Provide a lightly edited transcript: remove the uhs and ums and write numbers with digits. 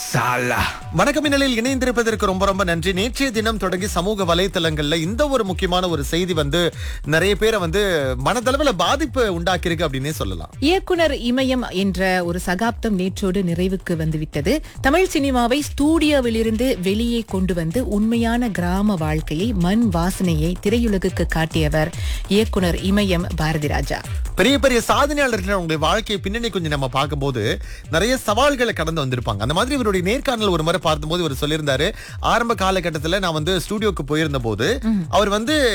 சாலா. வணக்கம் நிலையில் இணைந்திருப்பதற்கு ரொம்ப ரொம்ப நன்றி. நேற்றைய தினம் தொடங்கி சமூக வலைத்தளங்கள்ல இந்த ஒரு முக்கியமான ஒரு செய்தி நிறைய பேரை மனதளவுல பாதிப்பு உண்டாக்கியிருக்கு அப்படின்னே சொல்லலாம். இயக்குனர் இமயம் என்ற ஒரு சகாப்தம் நேற்றோடு நிறைவுக்கு வந்துவிட்டது. தமிழ் சினிமாவை ஸ்டூடியோவிலிருந்து வெளியே கொண்டு வந்து உண்மையான கிராம வாழ்க்கையை, மண் வாசனையை திரையுலகுக்கு காட்டியவர் இயக்குனர் இமயம் பாரதி ராஜா. பெரிய பெரிய சாதனையாளர்கள் உங்களுடைய வாழ்க்கையை பின்னணி கொஞ்சம் நம்ம பார்க்கும்போது நிறைய சவால்களை கடந்து வந்திருப்பாங்க. அந்த மாதிரி இவருடைய நேர்காணல் ஒரு முறை பார்த்தபோது இவர் சொல்லியிருந்தாரு, ஆரம்ப காலகட்டத்துல நான் ஸ்டூடியோக்கு போயிருந்த போது அவர்